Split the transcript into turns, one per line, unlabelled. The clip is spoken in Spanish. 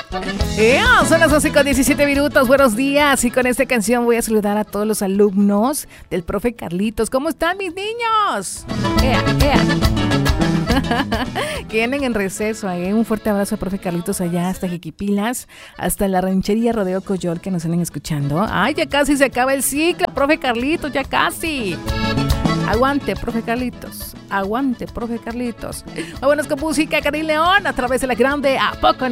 Son las 11:17. Buenos días. Y con esta canción voy a saludar a todos los alumnos del profe Carlitos. ¿Cómo están, mis niños? ¡Ea! Que vienen en receso. Un fuerte abrazo al profe Carlitos allá hasta Jiquipilas, hasta la ranchería Rodeo Coyol, que nos están escuchando. Ay, ya casi se acaba el ciclo, profe Carlitos, ya casi. Aguante, profe Carlitos. Aguante, profe Carlitos. Vámonos con música, Karin León, a través de la grande. ¿A poco